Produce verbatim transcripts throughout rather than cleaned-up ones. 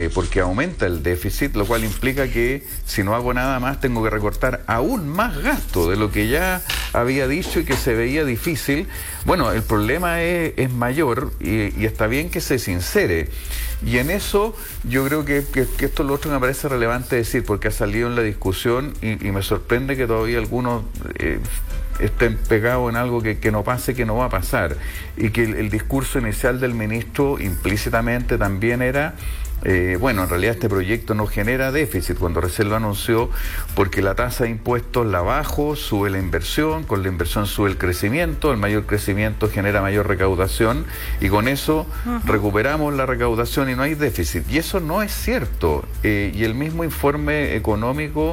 qué? Porque aumenta el déficit, lo cual implica que si no hago nada más tengo que recortar aún más gasto de lo que ya había dicho y que se veía difícil. Bueno, el problema es, es mayor y, y está bien que se sincere. Y en eso yo creo que, que, que esto es lo otro que me parece relevante decir, porque ha salido en la discusión y, y me sorprende que todavía algunos eh, estén pegados en algo que, que no pase, que no va a pasar. Y que el, el discurso inicial del ministro implícitamente también era... Eh, bueno, en realidad este proyecto no genera déficit, cuando recién lo anunció, porque la tasa de impuestos la bajo, sube la inversión, con la inversión sube el crecimiento, el mayor crecimiento genera mayor recaudación y con eso uh-huh. recuperamos la recaudación y no hay déficit. Y eso no es cierto. Eh, y el mismo informe económico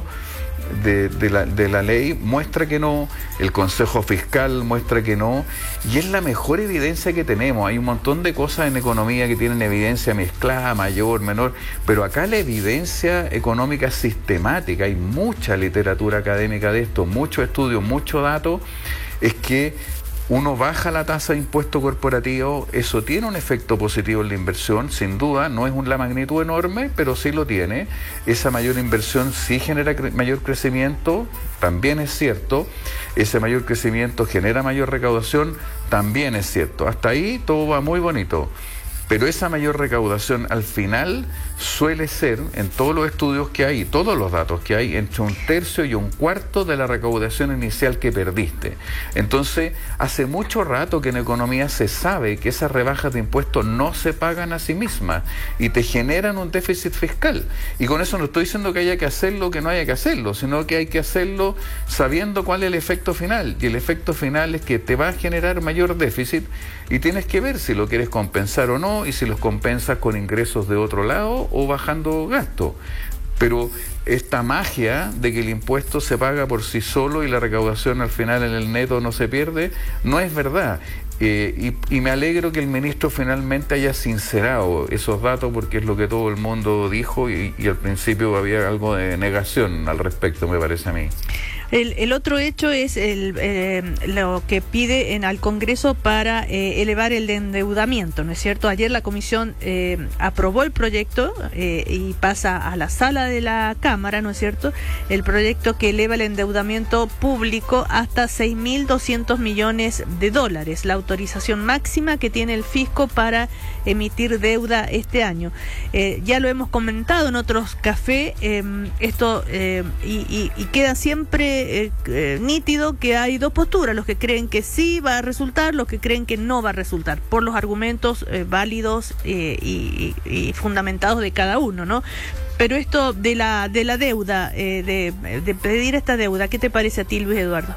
De, de, la, de la ley muestra que no, el Consejo Fiscal muestra que no, y es la mejor evidencia que tenemos. Hay un montón de cosas en economía que tienen evidencia mezclada, mayor, menor, pero acá la evidencia económica sistemática, hay mucha literatura académica de esto, muchos estudios, mucho dato, es que uno baja la tasa de impuesto corporativo, eso tiene un efecto positivo en la inversión, sin duda, no es una magnitud enorme, pero sí lo tiene. Esa mayor inversión sí genera cre- mayor crecimiento, también es cierto. Ese mayor crecimiento genera mayor recaudación, también es cierto. Hasta ahí todo va muy bonito. Pero esa mayor recaudación al final suele ser, en todos los estudios que hay, todos los datos que hay, entre un tercio y un cuarto de la recaudación inicial que perdiste. Entonces, hace mucho rato que en economía se sabe que esas rebajas de impuestos no se pagan a sí mismas y te generan un déficit fiscal. Y con eso no estoy diciendo que haya que hacerlo o que no haya que hacerlo, sino que hay que hacerlo sabiendo cuál es el efecto final. Y el efecto final es que te va a generar mayor déficit y tienes que ver si lo quieres compensar o no, y si los compensas con ingresos de otro lado o bajando gasto. Pero esta magia de que el impuesto se paga por sí solo y la recaudación al final en el neto no se pierde, no es verdad. Eh, y, y me alegro que el ministro finalmente haya sincerado esos datos, porque es lo que todo el mundo dijo y, y al principio había algo de negación al respecto, me parece a mí. El, el otro hecho es el, eh, lo que pide en, al Congreso para eh, elevar el endeudamiento, ¿no es cierto? Ayer la Comisión eh, aprobó el proyecto eh, y pasa a la sala de la Cámara, ¿no es cierto? El proyecto que eleva el endeudamiento público hasta seis mil doscientos millones de dólares, la autorización máxima que tiene el fisco para emitir deuda este año. Eh, ya lo hemos comentado en otros cafés, eh, esto eh, y, y, y queda siempre Eh, eh, nítido que hay dos posturas, los que creen que sí va a resultar, los que creen que no va a resultar, por los argumentos eh, válidos eh, y, y, y fundamentados de cada uno, ¿no? Pero esto de la de la deuda, eh, de, de pedir esta deuda, ¿qué te parece a ti, Luis Eduardo?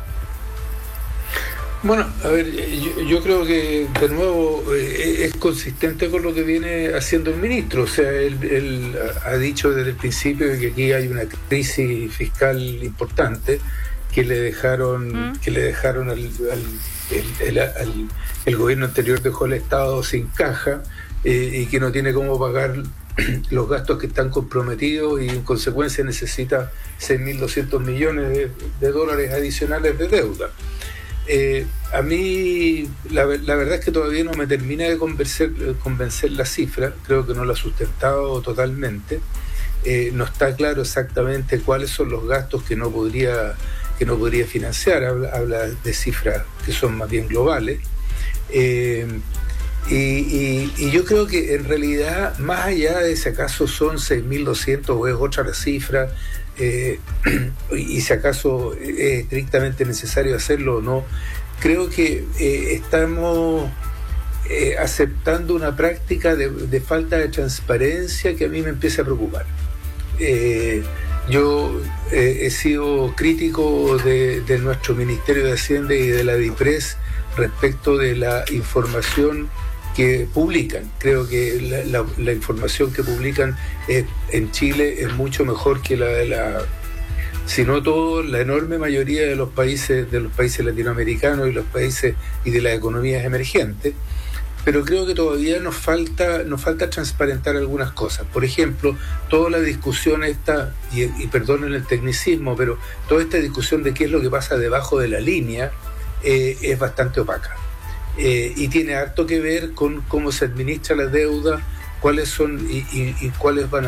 Bueno, a ver, yo, yo creo que de nuevo eh, es consistente con lo que viene haciendo el ministro. O sea, él, él ha dicho desde el principio que aquí hay una crisis fiscal importante que le dejaron, ¿Mm? que le dejaron al, al, el, el, al el gobierno anterior dejó al Estado sin caja eh, y que no tiene cómo pagar los gastos que están comprometidos y en consecuencia necesita seis mil doscientos millones de, de dólares adicionales de deuda. Eh, a mí la, la verdad es que todavía no me termina de convencer, convencer la cifra, creo que no la ha sustentado totalmente, eh, no está claro exactamente cuáles son los gastos que no podría, que no podría financiar, habla, habla de cifras que son más bien globales, eh, y, y, y yo creo que en realidad más allá de si acaso son seis mil doscientos o es otra la cifra, Eh, y si acaso es estrictamente necesario hacerlo o no, creo que eh, estamos eh, aceptando una práctica de, de falta de transparencia que a mí me empieza a preocupar. Eh, yo eh, he sido crítico de, de nuestro Ministerio de Hacienda y de la DIPRES respecto de la información que publican. Creo que la, la, la información que publican es, en Chile es mucho mejor que la de la, si no todo, la enorme mayoría de los países, de los países latinoamericanos y los países y de las economías emergentes. Pero creo que todavía nos falta, nos falta transparentar algunas cosas. Por ejemplo, toda la discusión esta, y, y perdonen el tecnicismo, pero toda esta discusión de qué es lo que pasa debajo de la línea eh, es bastante opaca. Eh, y tiene harto que ver con cómo se administra la deuda, cuáles son y, y, y cuáles van